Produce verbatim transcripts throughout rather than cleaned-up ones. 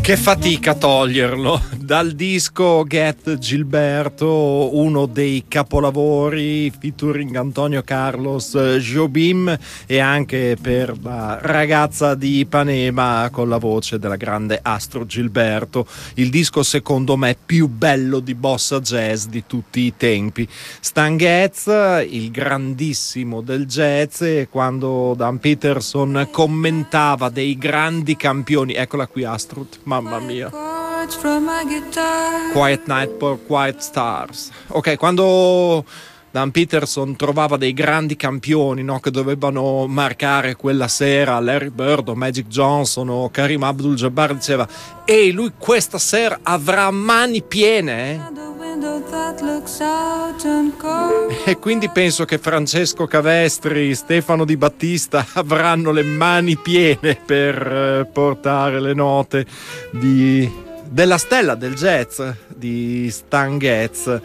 Che fatica toglierlo dal disco Get Gilberto, uno dei capolavori featuring Antonio Carlos Jobim, e anche per la ragazza di Ipanema con la voce della grande Astro Gilberto, il disco secondo me più bello di bossa jazz di tutti i tempi. Stan Getz, il grandissimo del jazz, e quando Dan Peterson commentava dei grandi campioni, eccola qui Astrid, mamma mia, Quiet Night for Quiet Stars. Ok, quando Dan Peterson trovava dei grandi campioni, no, che dovevano marcare quella sera Larry Bird o Magic Johnson o Kareem Abdul-Jabbar, diceva: ehi, lui questa sera avrà mani piene, eh? E quindi penso che Francesco Cavestri, Stefano Di Battista avranno le mani piene per eh, portare le note di, della stella del jazz di Stan Getz,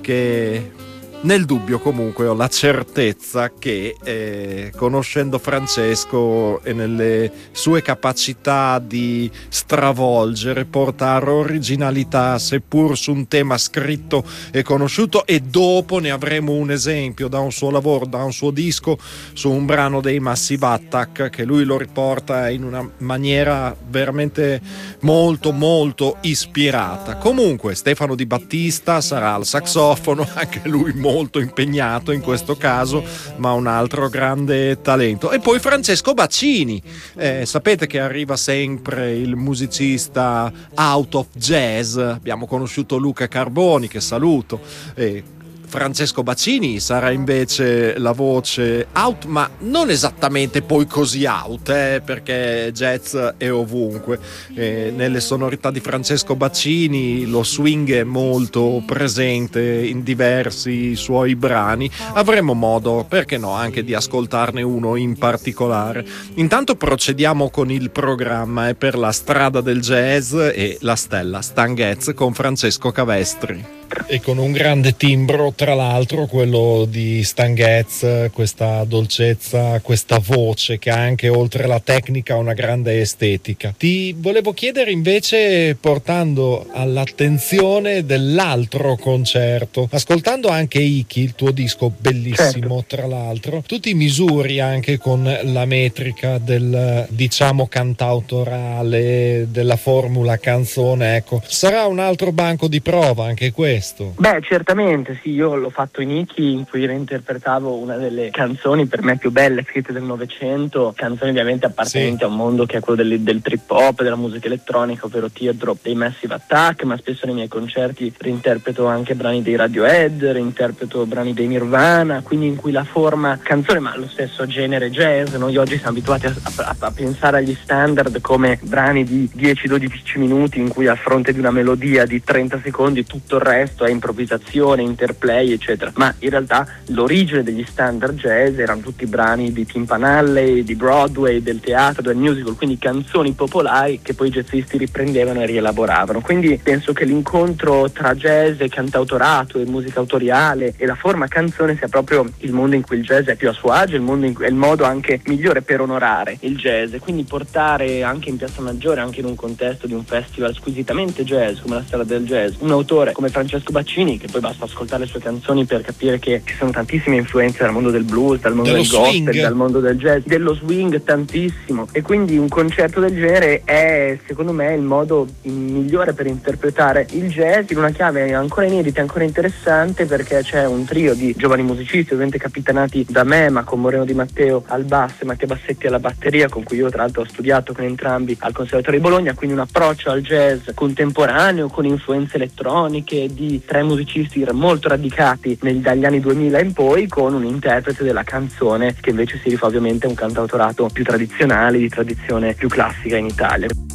che nel dubbio comunque ho la certezza che eh, conoscendo Francesco e nelle sue capacità di stravolgere, portare originalità seppur su un tema scritto e conosciuto, e dopo ne avremo un esempio da un suo lavoro, da un suo disco, su un brano dei Massive Attack, che lui lo riporta in una maniera veramente molto molto ispirata. Comunque Stefano Di Battista sarà al saxofono, anche lui molto molto impegnato in questo caso, ma un altro grande talento. E poi Francesco Baccini, eh, sapete che arriva sempre il musicista out of jazz, abbiamo conosciuto Luca Carboni, che saluto, eh, Francesco Baccini sarà invece la voce out, ma non esattamente poi così out, eh, perché jazz è ovunque. Eh, nelle sonorità di Francesco Baccini lo swing è molto presente in diversi suoi brani. Avremo modo, perché no, anche di ascoltarne uno in particolare. Intanto procediamo con il programma, e per la strada del jazz e la stella Stan Getz con Francesco Cavestri. E con un grande timbro, tra l'altro, quello di Stan Getz, questa dolcezza, questa voce che anche oltre la tecnica ha una grande estetica. Ti volevo chiedere invece, portando all'attenzione dell'altro concerto, ascoltando anche Iki, il tuo disco bellissimo, certo, tra l'altro, tu ti misuri anche con la metrica del, diciamo, cantautorale, della formula canzone, ecco, sarà un altro banco di prova anche questo? Beh, certamente sì, io l'ho fatto in Iki, in cui reinterpretavo una delle canzoni per me più belle scritte del Novecento, canzoni ovviamente appartenenti sì. a un mondo che è quello del, del trip hop, della musica elettronica, ovvero Teardrop dei Massive Attack, ma spesso nei miei concerti reinterpreto anche brani dei Radiohead, reinterpreto brani dei Nirvana, quindi in cui la forma canzone, ma lo stesso genere jazz, noi oggi siamo abituati a, a, a pensare agli standard come brani di dieci dodici minuti in cui a fronte di una melodia di trenta secondi tutto il resto è improvvisazione, interplay, eccetera, ma in realtà l'origine degli standard jazz erano tutti brani di Timpan Alley, di Broadway, del teatro, del musical, quindi canzoni popolari che poi i jazzisti riprendevano e rielaboravano. Quindi penso che l'incontro tra jazz e cantautorato e musica autoriale e la forma canzone sia proprio il mondo in cui il jazz è più a suo agio, il mondo in cui è il modo anche migliore per onorare il jazz, e quindi portare anche in Piazza Maggiore, anche in un contesto di un festival squisitamente jazz come la Strada del Jazz, un autore come Francesco Baccini, che poi basta ascoltare le sue canzoni per capire che ci sono tantissime influenze dal mondo del blues, dal mondo dello del swing, gospel, dal mondo del jazz, dello swing tantissimo, e quindi un concerto del genere è secondo me il modo migliore per interpretare il jazz in una chiave ancora inedita, ancora interessante, perché c'è un trio di giovani musicisti ovviamente capitanati da me, ma con Moreno Di Matteo al basso e Matteo Bassetti alla batteria, con cui io tra l'altro ho studiato con entrambi al Conservatorio di Bologna, quindi un approccio al jazz contemporaneo con influenze elettroniche di tre musicisti molto radicati nel, dagli anni duemila in poi, con un interprete della canzone che invece si rifà ovviamente a un cantautorato più tradizionale, di tradizione più classica in Italia.